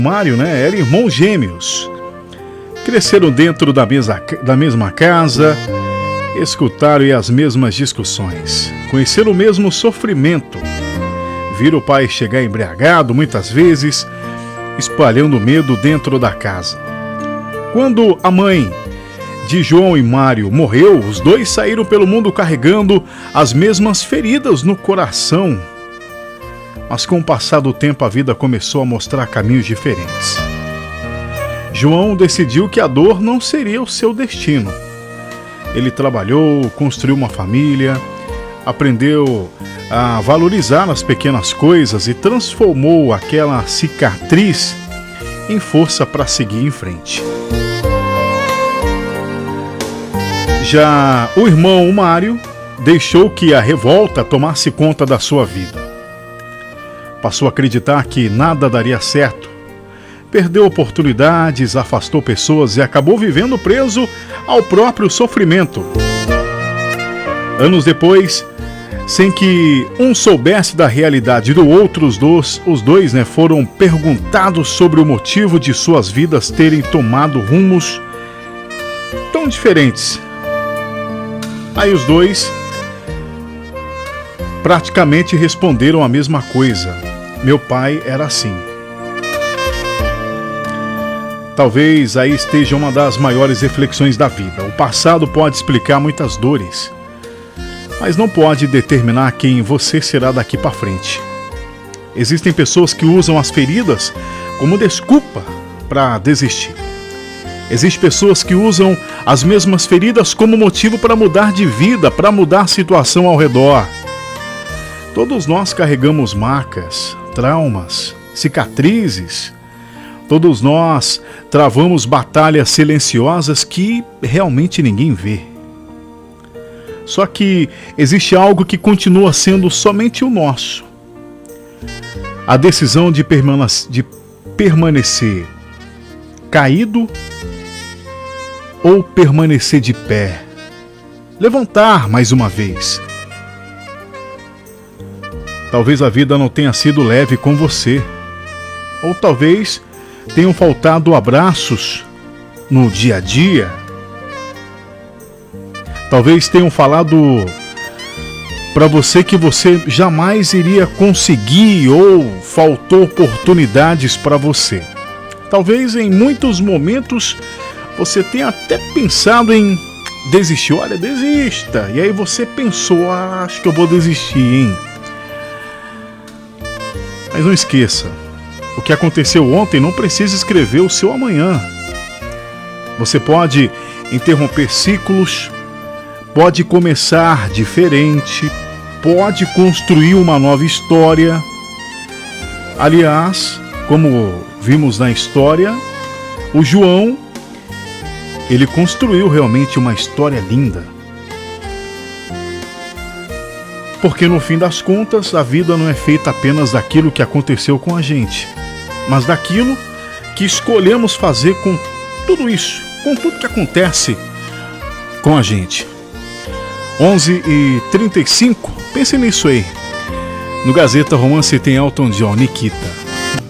Mário, né, eram irmãos gêmeos. Cresceram dentro da mesma casa, escutaram as mesmas discussões, conheceram o mesmo sofrimento. Viram o pai chegar embriagado muitas vezes, espalhando medo dentro da casa. Quando a mãe de João e Mário morreu, os dois saíram pelo mundo carregando as mesmas feridas no coração. Mas com o passar do tempo a vida começou a mostrar caminhos diferentes. João decidiu que a dor não seria o seu destino. Ele trabalhou, construiu uma família, aprendeu a valorizar as pequenas coisas e transformou aquela cicatriz em força para seguir em frente. Já o irmão Mário deixou que a revolta tomasse conta da sua vida. Passou a acreditar que nada daria certo. Perdeu oportunidades, afastou pessoas e acabou vivendo preso ao próprio sofrimento. Anos depois, sem que um soubesse da realidade do outro, os dois foram perguntados sobre o motivo de suas vidas terem tomado rumos tão diferentes. Aí os dois praticamente responderam a mesma coisa. Meu pai era assim. Talvez aí esteja uma das maiores reflexões da vida. O passado pode explicar muitas dores, mas não pode determinar quem você será daqui para frente. Existem pessoas que usam as feridas como desculpa para desistir. Existem pessoas que usam as mesmas feridas como motivo para mudar de vida, para mudar a situação ao redor. Todos nós carregamos marcas, traumas, cicatrizes. Todos nós travamos batalhas silenciosas que realmente ninguém vê. Só que existe algo que continua sendo somente o nosso. A decisão de permanecer caído ou permanecer de pé. Levantar mais uma vez. Talvez a vida não tenha sido leve com você. Ou talvez tenham faltado abraços no dia a dia. Talvez tenham falado para você que você jamais iria conseguir ou faltou oportunidades para você. Talvez em muitos momentos você tenha até pensado em desistir. Olha, desista. E aí você pensou, acho que eu vou desistir, hein? Mas não esqueça, o que aconteceu ontem não precisa escrever o seu amanhã. Você pode interromper ciclos, pode começar diferente, pode construir uma nova história. Aliás, como vimos na história, o João, ele construiu realmente uma história linda. Porque no fim das contas, a vida não é feita apenas daquilo que aconteceu com a gente, mas daquilo que escolhemos fazer com tudo isso, com tudo que acontece com a gente. 11h35, pense nisso aí. No Gazeta Romance tem Elton John, Nikita.